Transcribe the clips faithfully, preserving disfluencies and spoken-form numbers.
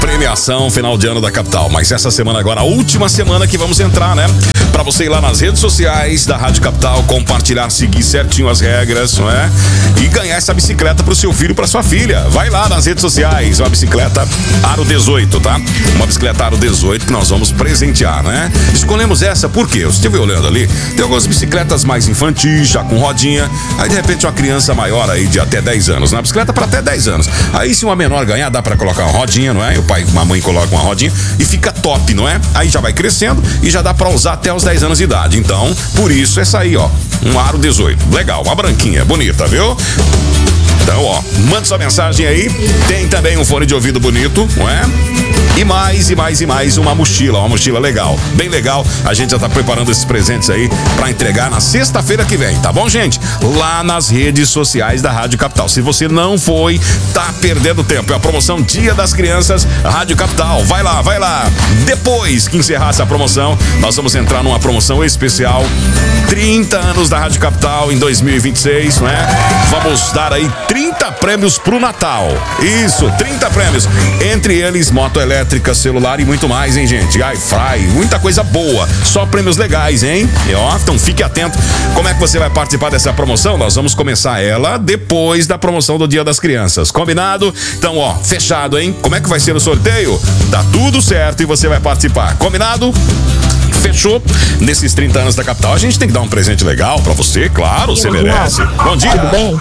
Premiação final de ano da capital, mas essa semana agora, a última semana que vamos entrar, né? Pra você ir lá nas redes sociais da Rádio Capital, compartilhar, seguir certinho as regras, não é? E ganhar essa bicicleta pro seu filho, pra sua filha. Vai lá nas redes sociais, uma bicicleta Aro dezoito, tá? Uma bicicleta Aro dezoito que nós vamos presentear, né? Escolhemos essa porque eu estive olhando ali, tem algumas bicicletas mais infantis, já com rodinha, aí de repente uma criança maior aí de até dez anos, na bicicleta para até dez anos. Aí se uma menor ganhar, dá para colocar uma rodinha, não é? O pai, a mãe coloca uma rodinha e fica top, não é? Aí já vai crescendo e já dá para usar até os dez anos de idade. Então, por isso essa aí, ó, um Aro dezoito. Legal, uma branquinha, bonita, viu? Então, ó, manda sua mensagem aí. Tem também um fone de ouvido bonito, não é? E mais, e mais, e mais uma mochila, uma mochila legal, bem legal. A gente já tá preparando esses presentes aí pra entregar na sexta-feira que vem, tá bom, gente? Lá nas redes sociais da Rádio Capital. Se você não foi, tá perdendo tempo. É a promoção Dia das Crianças, Rádio Capital. Vai lá, vai lá. Depois que encerrar essa promoção, nós vamos entrar numa promoção especial. trinta anos da Rádio Capital em dois mil e vinte e seis, não é? Vamos dar aí trinta prêmios pro Natal. Isso, trinta prêmios. Entre eles, moto elétrica, celular e muito mais, hein, gente? iFly, muita coisa boa. Só prêmios legais, hein? E, ó, então fique atento. Como é que você vai participar dessa promoção? Nós vamos começar ela depois da promoção do Dia das Crianças. Combinado? Então, ó, fechado, hein? Como é que vai ser o sorteio? Tá tudo certo e você vai participar. Combinado? Fechou? Nesses trinta anos da capital, a gente tem que dar um presente legal pra você, claro, você merece. Bom dia. Tudo bem?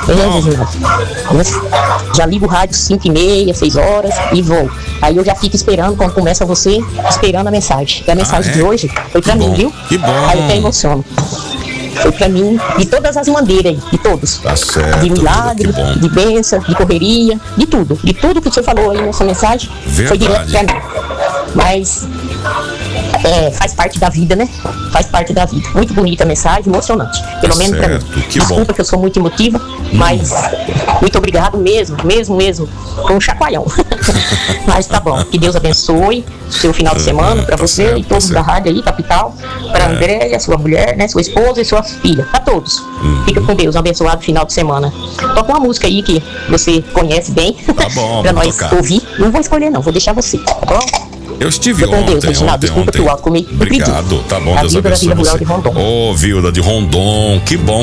Beleza, já ligo o rádio cinco e meia, seis horas e vou. Aí eu já fico esperando, quando começa você, esperando a mensagem. E a mensagem ah, é? de hoje foi pra que mim, bom. viu? Que bom. Aí eu até emociono. Foi pra mim, de todas as bandeiras aí, de todos. Tá certo. De milagre, de bênção, de correria, de tudo. De tudo que você falou aí nessa mensagem, verdade. Foi direto pra mim. Mas é, faz parte da vida, né? Faz parte da vida. Muito bonita a mensagem, emocionante. Pelo tá menos certo. pra mim. Que Desculpa bom. que eu sou muito emotiva, hum. mas muito obrigado mesmo, mesmo, mesmo. Com um chacoalhão. Mas tá bom. Que Deus abençoe o seu final de semana pra tá você certo, e todos tá da rádio aí, Capital. Pra é. Andréia, sua mulher, né? Sua esposa e sua filha. Pra todos. Hum. Fica com Deus. Um abençoado final de semana. Toca uma música aí que você conhece bem. Tá bom. pra nós tocar. ouvir. Não vou escolher, não. Vou deixar você. Tá bom? Eu estive ontem, Deus, Reginaldo, ontem, desculpa ontem. pelo alto, comi. Obrigado, tá bom, a Deus Vilda abençoe da Vila você. De Rondon. Ô, oh, Vilda de Rondon, que bom.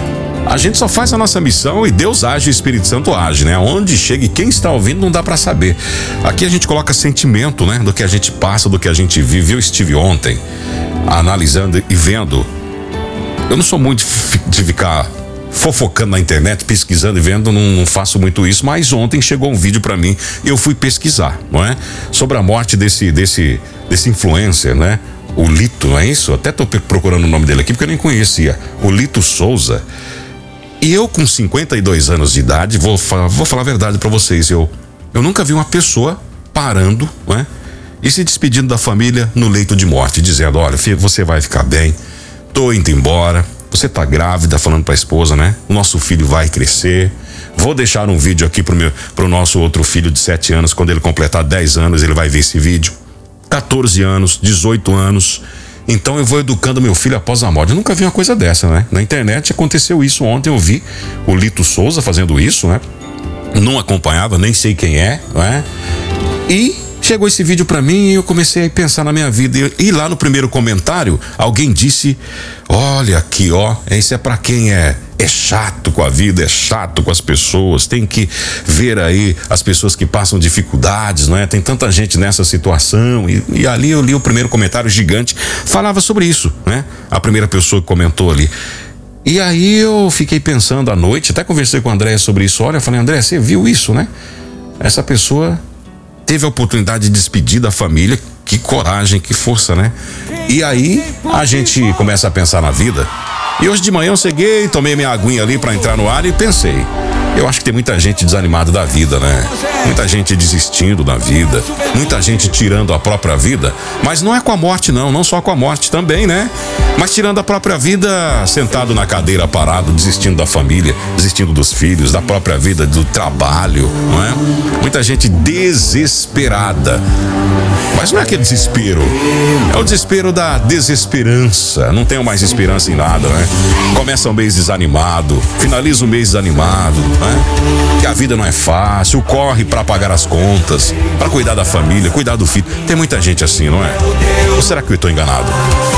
A gente só faz a nossa missão e Deus age, o Espírito Santo age, né? Onde chega e quem está ouvindo não dá pra saber. Aqui a gente coloca sentimento, né? Do que a gente passa, do que a gente vive. Eu estive ontem analisando e vendo. Eu não sou muito de ficar fofocando na internet, pesquisando e vendo, não, não faço muito isso, mas ontem chegou um vídeo pra mim e eu fui pesquisar, não é? Sobre a morte desse, desse, desse influencer, né? O Lito, não é isso? Até tô procurando o nome dele aqui porque eu nem conhecia. O Lito Souza. E eu com cinquenta e dois anos de idade, vou, vou falar a verdade pra vocês, eu, eu nunca vi uma pessoa parando, não é? E se despedindo da família no leito de morte, dizendo, olha, filho, você vai ficar bem, tô indo embora. Você tá grávida, falando pra esposa, né? O nosso filho vai crescer. Vou deixar um vídeo aqui pro, meu, pro nosso outro filho de sete anos. Quando ele completar dez anos, ele vai ver esse vídeo. quatorze anos, dezoito anos. Então eu vou educando meu filho após a morte. Eu nunca vi uma coisa dessa, né? Na internet aconteceu isso ontem. Eu vi o Lito Souza fazendo isso, né? Não acompanhava, nem sei quem é, né? E chegou esse vídeo pra mim e eu comecei a pensar na minha vida. E lá no primeiro comentário, alguém disse, olha aqui, ó, isso é pra quem é, é chato com a vida, é chato com as pessoas, tem que ver aí as pessoas que passam dificuldades, não é? Tem tanta gente nessa situação. E, e ali eu li o primeiro comentário gigante, falava sobre isso, né? A primeira pessoa que comentou ali. E aí eu fiquei pensando à noite, até conversei com a Andréia sobre isso. Olha, eu falei, Andréia, você viu isso, né? Essa pessoa teve a oportunidade de despedir da família. Que coragem, que força, né? E aí a gente começa a pensar na vida. E hoje de manhã eu cheguei, tomei minha aguinha ali pra entrar no ar e pensei, eu acho que tem muita gente desanimada da vida, né? Muita gente desistindo da vida, muita gente tirando a própria vida, mas não é com a morte não, não só com a morte também, né? Mas tirando a própria vida, sentado na cadeira parado, desistindo da família, desistindo dos filhos, da própria vida, do trabalho, não é? Muita gente desesperada. Mas não é aquele desespero, é o desespero da desesperança. Não tenho mais esperança em nada, né? Começa o mês desanimado, finaliza o mês desanimado, né? é? Que a vida não é fácil, corre para pagar as contas, para cuidar da família, cuidar do filho. Tem muita gente assim, não é? Ou será que eu estou enganado?